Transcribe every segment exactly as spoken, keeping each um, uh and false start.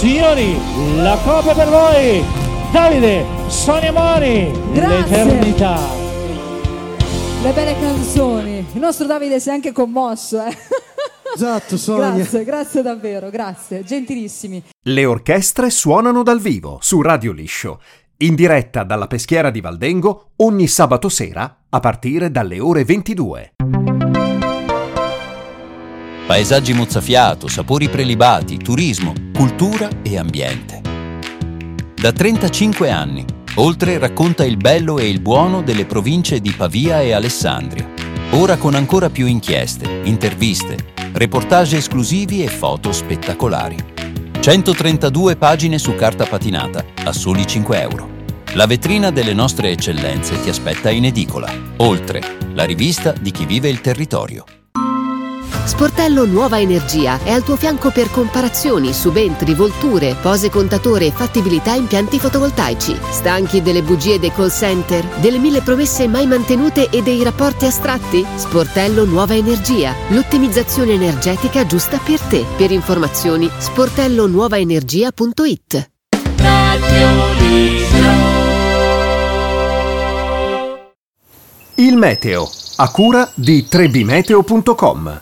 Signori, la copia per voi, Davide, Sonia Mori, Grazie. l'eternità. Le belle canzoni. Il nostro Davide si è anche commosso, eh. Esatto, Sonia. Grazie, grazie davvero, grazie, gentilissimi. Le orchestre suonano dal vivo su Radio Liscio, in diretta dalla Peschiera di Valdengo ogni sabato sera a partire dalle ore ventidue. Paesaggi mozzafiato, sapori prelibati, turismo, cultura e ambiente. Da trentacinque anni, Oltre racconta il bello e il buono delle province di Pavia e Alessandria. Ora con ancora più inchieste, interviste, reportage esclusivi e foto spettacolari. centotrentadue pagine su carta patinata a soli cinque euro. La vetrina delle nostre eccellenze ti aspetta in edicola. Oltre, la rivista di chi vive il territorio. Sportello Nuova Energia è al tuo fianco per comparazioni, subentri, volture, pose contatore e fattibilità impianti fotovoltaici. Stanchi delle bugie dei call center, delle mille promesse mai mantenute e dei rapporti astratti? Sportello Nuova Energia, l'ottimizzazione energetica giusta per te. Per informazioni sportello nuova energia punto it. Il meteo, a cura di tre b meteo punto com.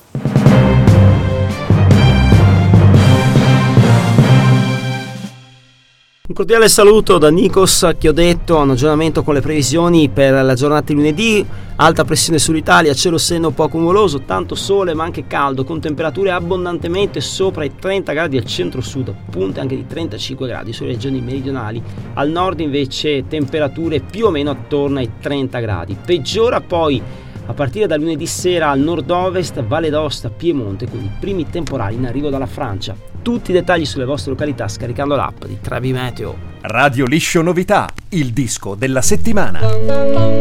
Un cordiale saluto da Nikos Chiodetto, un aggiornamento con le previsioni per la giornata di lunedì. Alta pressione sull'Italia, cielo sereno poco nuvoloso, tanto sole ma anche caldo, con temperature abbondantemente sopra i trenta gradi al centro-sud, punte anche di trentacinque gradi sulle regioni meridionali. Al nord invece temperature più o meno attorno ai trenta gradi. Peggiora poi a partire da lunedì sera al nord-ovest, Valle d'Aosta, Piemonte, con i primi temporali in arrivo dalla Francia. Tutti i dettagli sulle vostre località scaricando l'app di tre B Meteo. Radio Liscio Novità, il disco della settimana.